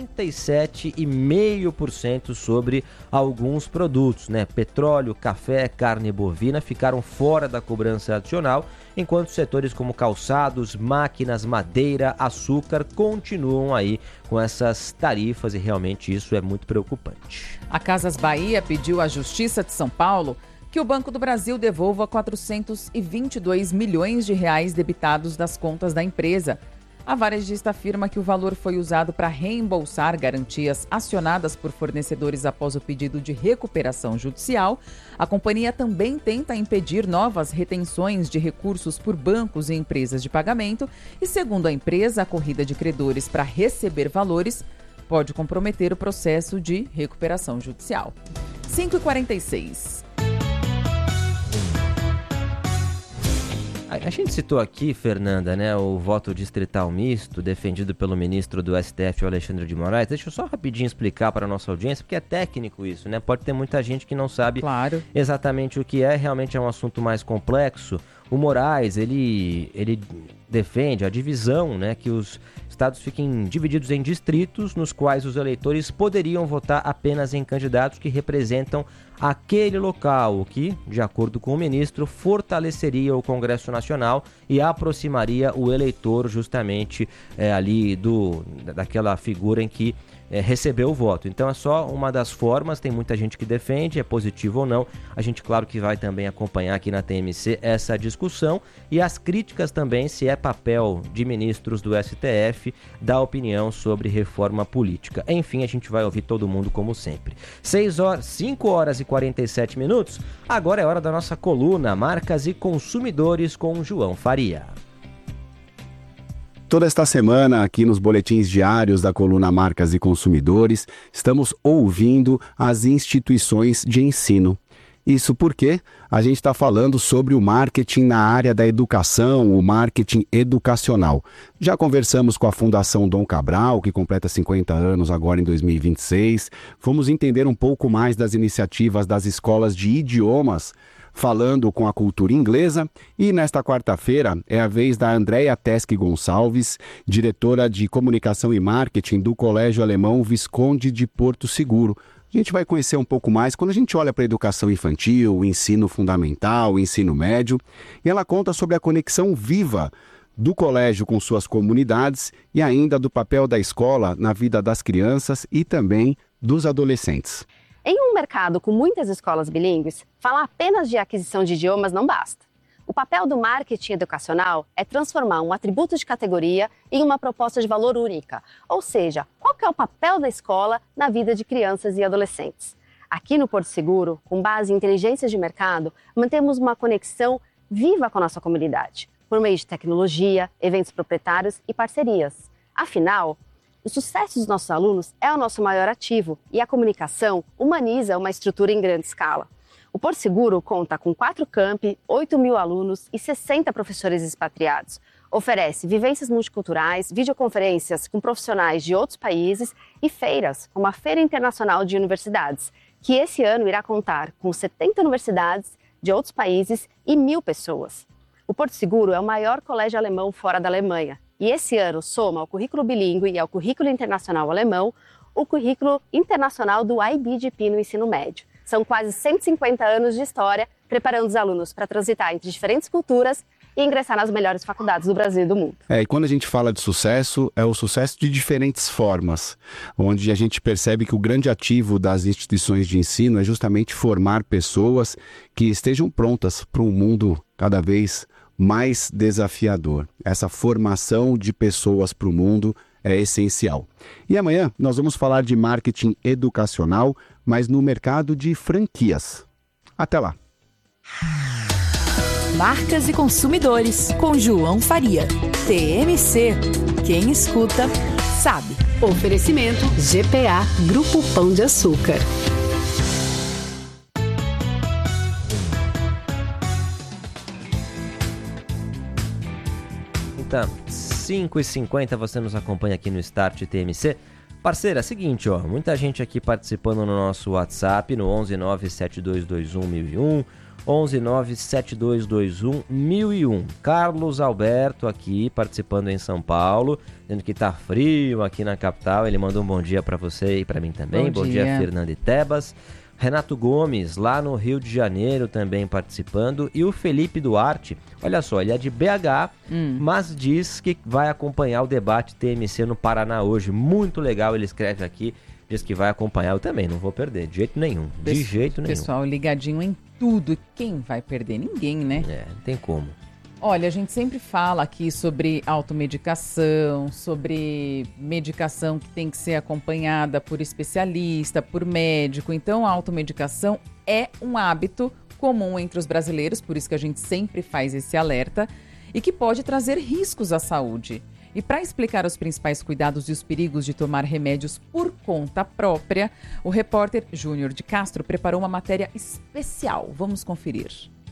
37,5% sobre alguns produtos, né? Petróleo, café, carne bovina ficaram fora da cobrança adicional, enquanto setores como calçados, máquinas, madeira, açúcar continuam aí com essas tarifas e realmente isso é muito preocupante. A Casas Bahia pediu à Justiça de São Paulo que o Banco do Brasil devolva 422 milhões de reais debitados das contas da empresa. A varejista afirma que o valor foi usado para reembolsar garantias acionadas por fornecedores após o pedido de recuperação judicial. A companhia também tenta impedir novas retenções de recursos por bancos e empresas de pagamento e, segundo a empresa, a corrida de credores para receber valores pode comprometer o processo de recuperação judicial. 5h46. A gente citou aqui, Fernanda, né, o voto distrital misto defendido pelo ministro do STF, Alexandre de Moraes. Deixa eu só rapidinho explicar para a nossa audiência, porque é técnico isso, né? Pode ter muita gente que não sabe exatamente o que é, realmente é um assunto mais complexo. O Moraes, ele defende a divisão, né, que os estados fiquem divididos em distritos nos quais os eleitores poderiam votar apenas em candidatos que representam aquele local, o que, de acordo com o ministro, fortaleceria o Congresso Nacional e aproximaria o eleitor justamente ali daquela figura em que recebeu o voto. Então é só uma das formas, tem muita gente que defende, é positivo ou não. A gente, claro, que vai também acompanhar aqui na TMC essa discussão e as críticas também, se é papel de ministros do STF dar opinião sobre reforma política. Enfim, a gente vai ouvir todo mundo como sempre. 5 horas e 47 minutos, agora é hora da nossa coluna Marcas e Consumidores com João Faria. Toda esta semana, aqui nos boletins diários da coluna Marcas e Consumidores, estamos ouvindo as instituições de ensino. Isso porque a gente está falando sobre o marketing na área da educação, o marketing educacional. Já conversamos com a Fundação Dom Cabral, que completa 50 anos agora em 2026. Fomos entender um pouco mais das iniciativas das escolas de idiomas. falando com a cultura inglesa. E nesta quarta-feira é a vez da Andréia Teske Gonçalves, diretora de comunicação e marketing do Colégio Alemão Visconde de Porto Seguro. A gente vai conhecer um pouco mais quando a gente olha para a educação infantil, o ensino fundamental, o ensino médio. E ela conta sobre a conexão viva do colégio com suas comunidades e ainda do papel da escola na vida das crianças e também dos adolescentes. Em um mercado com muitas escolas bilíngues, falar apenas de aquisição de idiomas não basta. O papel do marketing educacional é transformar um atributo de categoria em uma proposta de valor única. Ou seja, qual que é o papel da escola na vida de crianças e adolescentes? Aqui no Porto Seguro, com base em inteligências de mercado, mantemos uma conexão viva com a nossa comunidade, por meio de tecnologia, eventos proprietários e parcerias. Afinal, o sucesso dos nossos alunos é o nosso maior ativo e a comunicação humaniza uma estrutura em grande escala. O Porto Seguro conta com 4 campi, 8.000 alunos e 60 professores expatriados. Oferece vivências multiculturais, videoconferências com profissionais de outros países e feiras, como a Feira Internacional de Universidades, que esse ano irá contar com 70 universidades de outros países e 1.000 pessoas. O Porto Seguro é o maior colégio alemão fora da Alemanha e esse ano soma ao currículo bilíngue e ao currículo internacional alemão o currículo internacional do IBGP no ensino médio. São quase 150 anos de história, preparando os alunos para transitar entre diferentes culturas e ingressar nas melhores faculdades do Brasil e do mundo. E quando a gente fala de sucesso, é o sucesso de diferentes formas, onde a gente percebe que o grande ativo das instituições de ensino é justamente formar pessoas que estejam prontas para um mundo cada vez mais desafiador. Essa formação de pessoas para o mundo é essencial. E amanhã nós vamos falar de marketing educacional, mas no mercado de franquias. Até lá! Marcas e consumidores, com João Faria. TMC. Quem escuta, sabe. Oferecimento GPA Grupo Pão de Açúcar. Então, 5h50 você nos acompanha aqui no Start TMC. Parceira, seguinte, ó, muita gente aqui participando no nosso WhatsApp, no 11972211001, 11972211001. Carlos Alberto aqui, participando em São Paulo, dizendo que tá frio aqui na capital. Ele mandou um bom dia para você e para mim também. Bom dia, Fernando e Tebas. Renato Gomes, lá no Rio de Janeiro, também participando. E o Felipe Duarte, olha só, ele é de BH, mas diz que vai acompanhar o debate TMC no Paraná hoje. Muito legal, ele escreve aqui, diz que vai acompanhar. Eu também, não vou perder, de jeito nenhum. De jeito nenhum. Pessoal ligadinho em tudo. E quem vai perder? Ninguém, né? Não tem como. Olha, a gente sempre fala aqui sobre automedicação, sobre medicação que tem que ser acompanhada por especialista, por médico. Então, a automedicação é um hábito comum entre os brasileiros, por isso que a gente sempre faz esse alerta, e que pode trazer riscos à saúde. E para explicar os principais cuidados e os perigos de tomar remédios por conta própria, o repórter Júnior de Castro preparou uma matéria especial. Vamos conferir.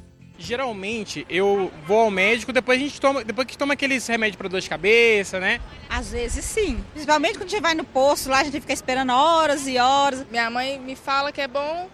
Geralmente eu vou ao médico depois que toma aqueles remédios para dor de cabeça, né? Às vezes sim. Principalmente quando a gente vai no posto lá, a gente fica esperando horas e horas. Minha mãe me fala que é bom,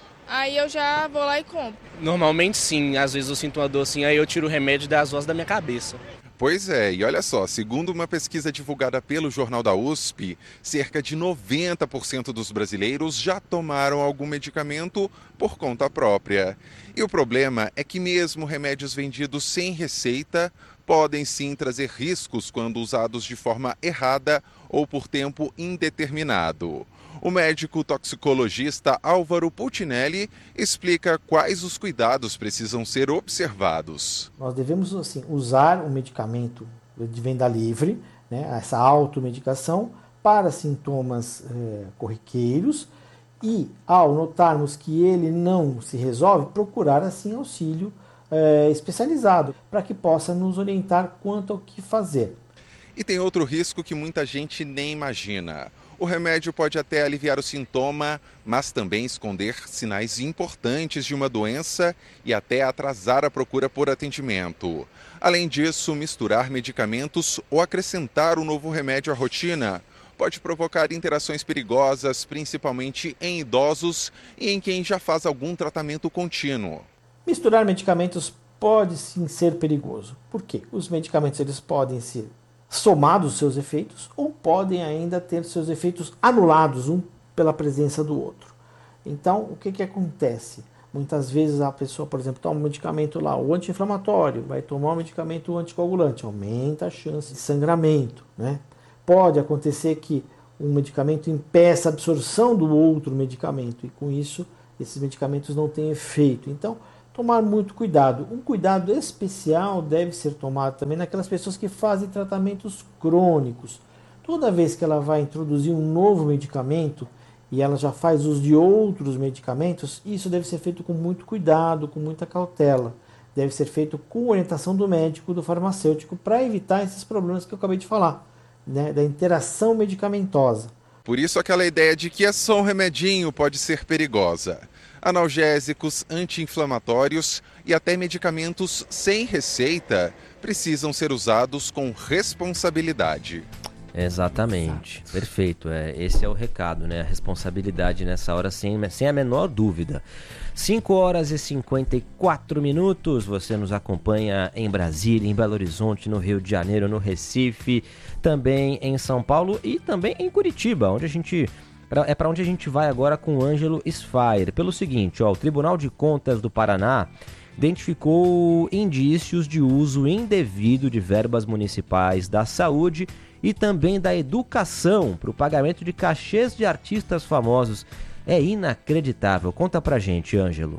aí eu já vou lá e compro. Normalmente sim, às vezes eu sinto uma dor assim, aí eu tiro o remédio das vozes da minha cabeça. Pois é, e olha só, segundo uma pesquisa divulgada pelo Jornal da USP, cerca de 90% dos brasileiros já tomaram algum medicamento por conta própria. E o problema é que mesmo remédios vendidos sem receita podem sim trazer riscos quando usados de forma errada ou por tempo indeterminado. O médico toxicologista Álvaro Puccinelli explica quais os cuidados precisam ser observados. Nós devemos assim, usar o medicamento de venda livre, né, essa automedicação, para sintomas corriqueiros e, ao notarmos que ele não se resolve, procurar assim auxílio especializado para que possa nos orientar quanto ao que fazer. E tem outro risco que muita gente nem imagina. O remédio pode até aliviar o sintoma, mas também esconder sinais importantes de uma doença e até atrasar a procura por atendimento. Além disso, misturar medicamentos ou acrescentar um novo remédio à rotina pode provocar interações perigosas, principalmente em idosos e em quem já faz algum tratamento contínuo. Misturar medicamentos pode sim ser perigoso. Por quê? Os medicamentos eles podem ser somados os seus efeitos ou podem ainda ter seus efeitos anulados um pela presença do outro. Então, o que acontece? Muitas vezes a pessoa, por exemplo, toma um medicamento lá, o anti-inflamatório, vai tomar um medicamento anticoagulante, aumenta a chance de sangramento, né? Pode acontecer que um medicamento impeça a absorção do outro medicamento e com isso esses medicamentos não têm efeito. Então, tomar muito cuidado. Um cuidado especial deve ser tomado também naquelas pessoas que fazem tratamentos crônicos. Toda vez que ela vai introduzir um novo medicamento e ela já faz uso de outros medicamentos, isso deve ser feito com muito cuidado, com muita cautela. Deve ser feito com orientação do médico, do farmacêutico, para evitar esses problemas que eu acabei de falar, né, da interação medicamentosa. Por isso aquela ideia de que é só um remedinho pode ser perigosa. Analgésicos, anti-inflamatórios e até medicamentos sem receita precisam ser usados com responsabilidade. Exatamente, perfeito. Esse é o recado, né? A responsabilidade nessa hora, sem a menor dúvida. 5 horas e 54 minutos, você nos acompanha em Brasília, em Belo Horizonte, no Rio de Janeiro, no Recife, também em São Paulo e também em Curitiba, onde para onde a gente vai agora com o Ângelo Sfair. Pelo seguinte, o Tribunal de Contas do Paraná identificou indícios de uso indevido de verbas municipais da saúde e também da educação para o pagamento de cachês de artistas famosos. É inacreditável. Conta pra gente, Ângelo.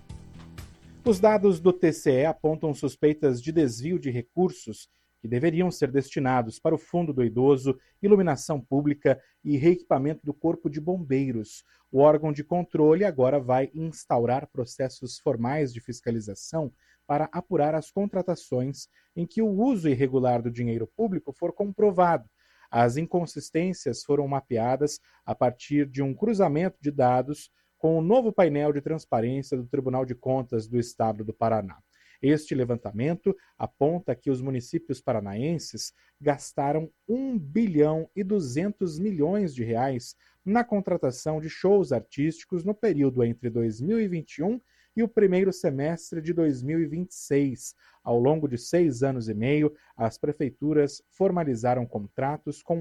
Os dados do TCE apontam suspeitas de desvio de recursos que deveriam ser destinados para o Fundo do Idoso, iluminação pública e reequipamento do Corpo de Bombeiros. O órgão de controle agora vai instaurar processos formais de fiscalização para apurar as contratações em que o uso irregular do dinheiro público for comprovado. As inconsistências foram mapeadas a partir de um cruzamento de dados com o novo painel de transparência do Tribunal de Contas do Estado do Paraná. Este levantamento aponta que os municípios paranaenses gastaram 1 bilhão e 200 milhões de reais na contratação de shows artísticos no período entre 2021 e o primeiro semestre de 2026. Ao longo de 6 anos e meio, as prefeituras formalizaram contratos com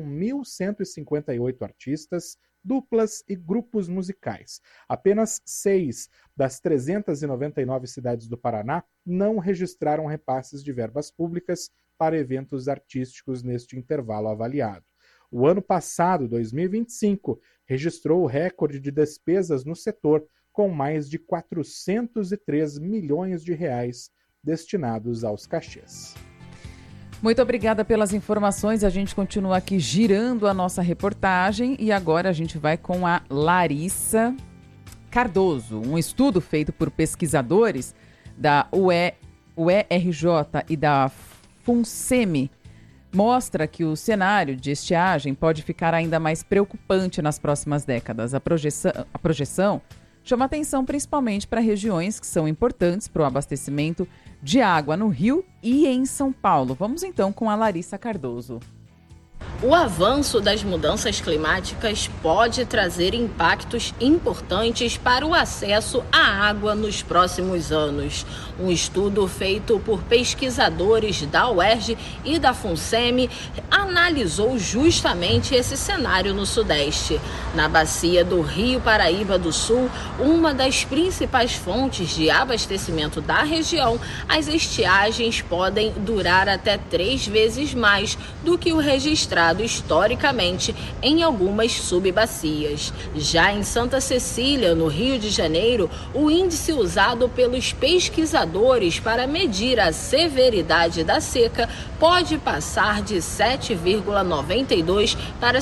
1.158 artistas, duplas e grupos musicais. Apenas 6 das 399 cidades do Paraná não registraram repasses de verbas públicas para eventos artísticos neste intervalo avaliado. O ano passado, 2025, registrou o recorde de despesas no setor, com mais de 403 milhões de reais destinados aos cachês. Muito obrigada pelas informações. A gente continua aqui girando a nossa reportagem e agora a gente vai com a Larissa Cardoso. Um estudo feito por pesquisadores da UERJ e da FUNSEMI mostra que o cenário de estiagem pode ficar ainda mais preocupante nas próximas décadas. A projeção chama atenção principalmente para regiões que são importantes para o abastecimento de água no Rio e em São Paulo. Vamos então com a Larissa Cardoso. O avanço das mudanças climáticas pode trazer impactos importantes para o acesso à água nos próximos anos. Um estudo feito por pesquisadores da UERJ e da FUNSEMI analisou justamente esse cenário no Sudeste. Na bacia do Rio Paraíba do Sul, uma das principais fontes de abastecimento da região, as estiagens podem durar até 3 vezes mais do que o registrado historicamente em algumas subbacias. Já em Santa Cecília, no Rio de Janeiro, o índice usado pelos pesquisadores para medir a severidade da seca pode passar de 7,92 para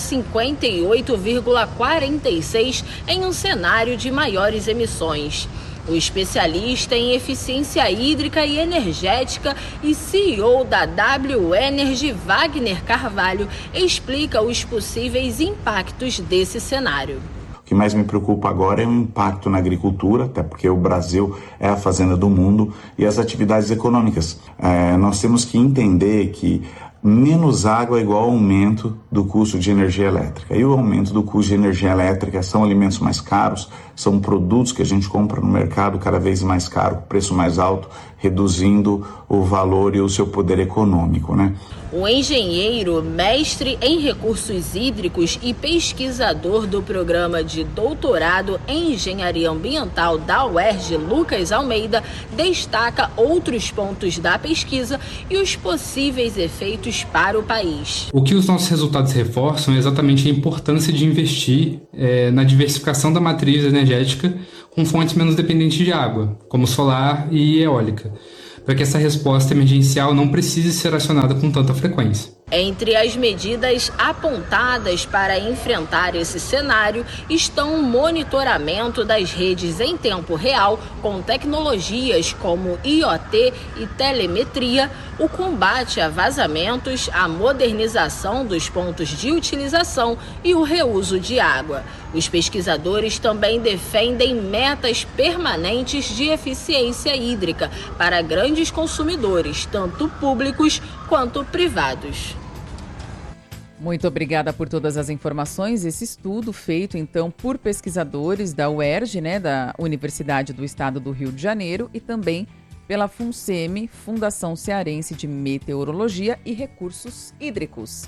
58,46 em um cenário de maiores emissões. O especialista em eficiência hídrica e energética e CEO da W Energy, Wagner Carvalho, explica os possíveis impactos desse cenário. O que mais me preocupa agora é o impacto na agricultura, até porque o Brasil é a fazenda do mundo, e as atividades econômicas. Nós temos que entender que menos água é igual ao aumento do custo de energia elétrica. E o aumento do custo de energia elétrica são alimentos mais caros, são produtos que a gente compra no mercado cada vez mais caro, preço mais alto, reduzindo o valor e o seu poder econômico, né? O engenheiro, mestre em recursos hídricos e pesquisador do programa de doutorado em engenharia ambiental da UERJ, Lucas Almeida, destaca outros pontos da pesquisa e os possíveis efeitos para o país. O que os nossos resultados reforçam é exatamente a importância de investir na diversificação da matriz energética com fontes menos dependentes de água, como solar e eólica, para que essa resposta emergencial não precise ser acionada com tanta frequência. Entre as medidas apontadas para enfrentar esse cenário estão o monitoramento das redes em tempo real, com tecnologias como IoT e telemetria, o combate a vazamentos, a modernização dos pontos de utilização e o reuso de água. Os pesquisadores também defendem metas permanentes de eficiência hídrica para grandes consumidores, tanto públicos quanto privados. Muito obrigada por todas as informações. Esse estudo feito, então, por pesquisadores da UERJ, da Universidade do Estado do Rio de Janeiro, e também pela FUNSEMI, Fundação Cearense de Meteorologia e Recursos Hídricos.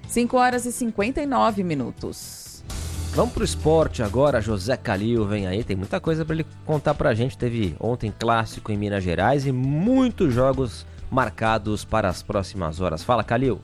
5h59. Vamos pro esporte agora. José Calil vem aí, tem muita coisa para ele contar pra gente. Teve ontem clássico em Minas Gerais e muitos jogos marcados para as próximas horas. Fala, Calil.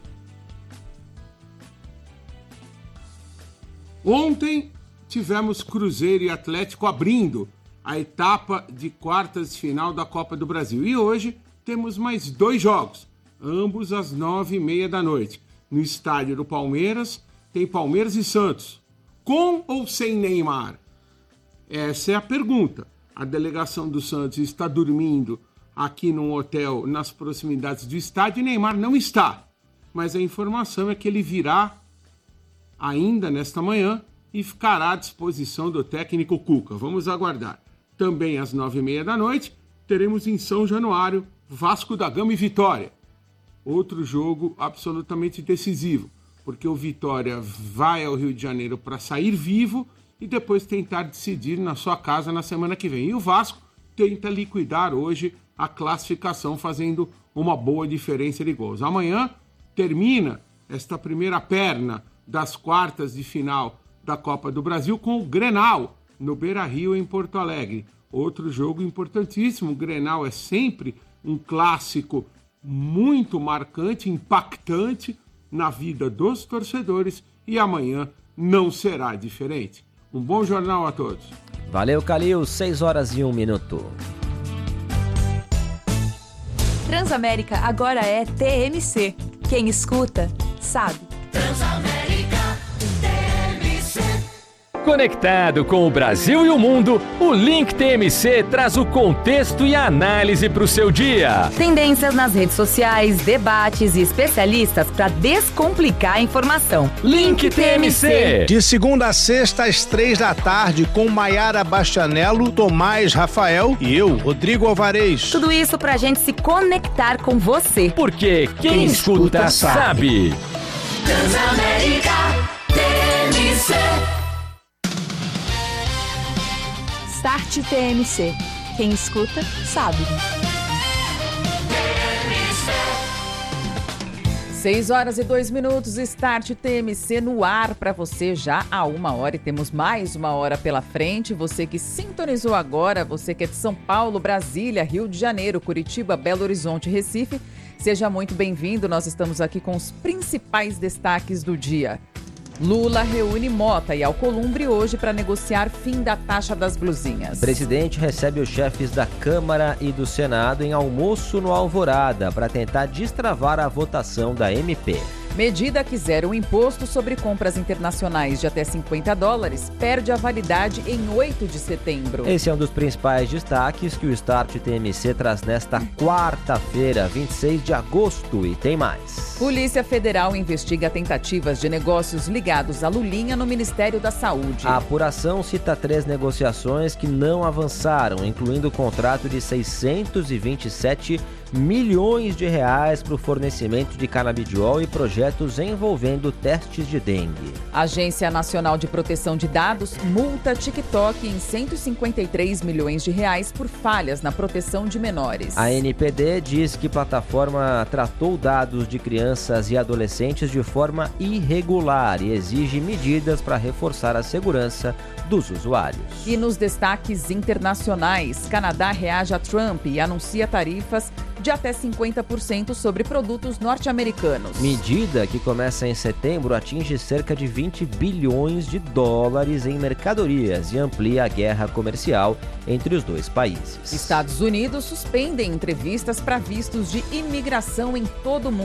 Ontem tivemos Cruzeiro e Atlético abrindo a etapa de quartas de final da Copa do Brasil. E hoje temos mais 2 jogos, ambos às 9h30. No estádio do Palmeiras tem Palmeiras e Santos. Com ou sem Neymar? Essa é a pergunta. A delegação do Santos está dormindo aqui num hotel nas proximidades do estádio e Neymar não está. Mas a informação é que ele virá ainda nesta manhã e ficará à disposição do técnico Cuca. Vamos aguardar. Também às 9h30 teremos em São Januário Vasco da Gama e Vitória. Outro jogo absolutamente decisivo, porque o Vitória vai ao Rio de Janeiro para sair vivo e depois tentar decidir na sua casa na semana que vem. E o Vasco tenta liquidar hoje a classificação, fazendo uma boa diferença de gols. Amanhã termina esta primeira perna das quartas de final da Copa do Brasil com o Grenal, no Beira-Rio, em Porto Alegre. Outro jogo importantíssimo. O Grenal é sempre um clássico muito marcante, impactante na vida dos torcedores e amanhã não será diferente. Um bom jornal a todos. Valeu, Calil. 6h01. Transamérica agora é TMC. Quem escuta, sabe. Transamérica TMC. Conectado com o Brasil e o mundo, o Link TMC traz o contexto e a análise para o seu dia. Tendências nas redes sociais, debates e especialistas para descomplicar a informação. Link TMC. De segunda a sexta às 3h, com Maiara Bastianello, Tomás Rafael e eu, Rodrigo Alvarez. Tudo isso para a gente se conectar com você. Porque quem escuta sabe. Transamérica TMC. Start TMC. Quem escuta, sabe. 6h02. Start TMC no ar para você já há 1h e temos mais 1 hora pela frente. Você que sintonizou agora, você que é de São Paulo, Brasília, Rio de Janeiro, Curitiba, Belo Horizonte, Recife, seja muito bem-vindo. Nós estamos aqui com os principais destaques do dia. Lula reúne Mota e Alcolumbre hoje para negociar fim da taxa das blusinhas. Presidente recebe os chefes da Câmara e do Senado em almoço no Alvorada para tentar destravar a votação da MP. Medida que zera o imposto sobre compras internacionais de até $50 perde a validade em 8 de setembro. Esse é um dos principais destaques que o Start TMC traz nesta quarta-feira, 26 de agosto, e tem mais. Polícia Federal investiga tentativas de negócios ligados à Lulinha no Ministério da Saúde. A apuração cita 3 negociações que não avançaram, incluindo o contrato de 627 milhões de reais para o fornecimento de canabidiol e projetos envolvendo testes de dengue. A Agência Nacional de Proteção de Dados multa TikTok em 153 milhões de reais por falhas na proteção de menores. A NPD diz que a plataforma tratou dados de crianças e adolescentes de forma irregular e exige medidas para reforçar a segurança dos usuários. E nos destaques internacionais, Canadá reage a Trump e anuncia tarifas de até 50% sobre produtos norte-americanos. Medida que começa em setembro atinge cerca de 20 bilhões de dólares em mercadorias e amplia a guerra comercial entre os dois países. Estados Unidos suspendem entrevistas para vistos de imigração em todo o mundo.